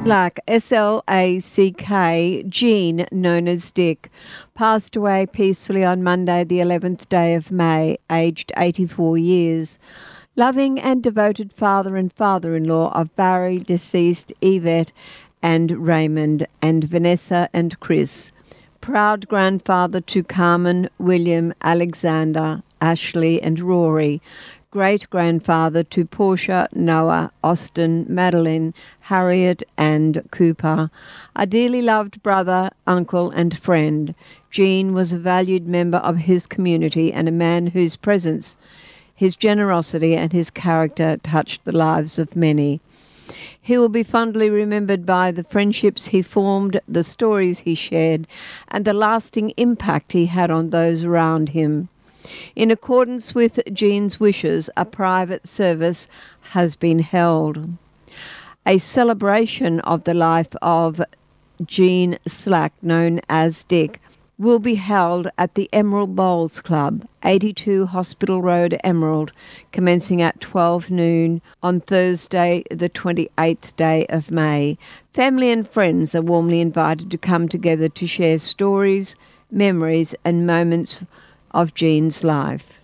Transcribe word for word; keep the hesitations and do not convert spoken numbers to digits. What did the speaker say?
Slack, S L A C K, Gene, known as Dick, passed away peacefully on Monday, the eleventh day of May, aged eighty-four years. Loving and devoted father and father-in-law of Barry, deceased Yvette and Raymond, and Vanessa and Chris. Proud grandfather to Carmen, William, Alexander, Ashley and Rory. Great-grandfather to Portia, Noah, Austin, Madeline, Harriet and Cooper. A dearly loved brother, uncle and friend. Gene was a valued member of his community and a man whose presence, his generosity and his character touched the lives of many. He will be fondly remembered by the friendships he formed, the stories he shared, and the lasting impact he had on those around him. In accordance with Gene's wishes, a private service has been held. A celebration of the life of Gene Slack, known as Dick, will be held at the Emerald Bowls Club, eighty-two Hospital Road, Emerald, commencing at twelve noon on Thursday, the twenty-eighth day of May. Family and friends are warmly invited to come together to share stories, memories, and moments of Gene's life.